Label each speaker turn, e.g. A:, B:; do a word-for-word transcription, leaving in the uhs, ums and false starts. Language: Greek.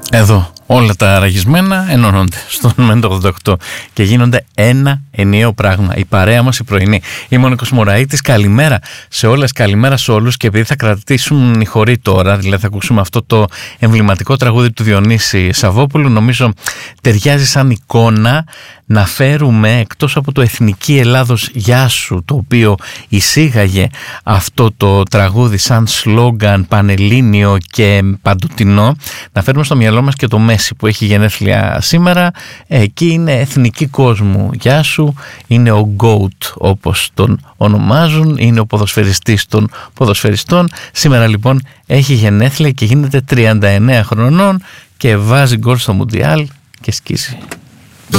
A: Εδώ όλα τα ραγισμένα ενώνονται στον Μεν ογδόντα οκτώ και γίνονται ένα ενιαίο πράγμα. Η παρέα μας η πρωινή. Είμαι ο Νίκος Μωραΐτης. Καλημέρα σε όλες, καλημέρα σε όλους. Και επειδή θα κρατήσουν οι χοροί τώρα, δηλαδή θα ακούσουμε αυτό το εμβληματικό τραγούδι του Διονύση Σαββόπουλου, νομίζω ταιριάζει σαν εικόνα να φέρουμε εκτός από το Εθνική Ελλάδος Γεια σου, το οποίο εισήγαγε αυτό το τραγούδι σαν σλόγγαν πανελλήνιο και παντοτινό, να φέρουμε στο μυαλό μας και το Μέση που έχει γενέθλια σήμερα. Εκεί είναι εθνική κόσμου Γεια σου, είναι ο GOAT όπως τον ονομάζουν, είναι ο ποδοσφαιριστής των ποδοσφαιριστών. Σήμερα λοιπόν έχει γενέθλια και γίνεται τριάντα εννέα χρονών και βάζει γκολ στο Μουντιάλ και σκίζει.